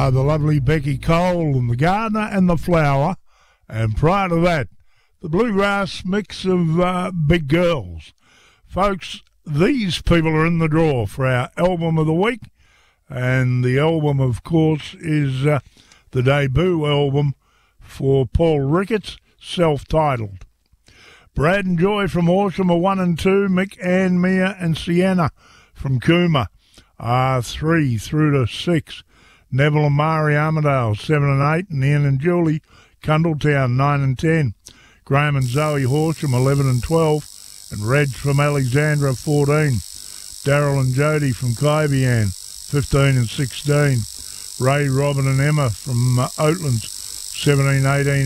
the lovely Becky Cole and the Gardener and the Flower. And prior to that, the bluegrass mix of Big Girls. Folks, these people are in the draw for our album of the week. And the album, of course, is the debut album for Paul Ricketts, self-titled. Brad and Joy from Horsham are 1 and 2. Mick, Ann, Mia and Sienna from Cooma are 3 through to 6. Neville and Mari Armadale 7 and 8. And Ian and Julie Cundletown 9 and 10. Graham and Zoe Horsham 11 and 12. And Reg from Alexandra 14. Daryl and Jody from Kybian 15 and 16. Ray, Robin and Emma from Oatlands 17, 18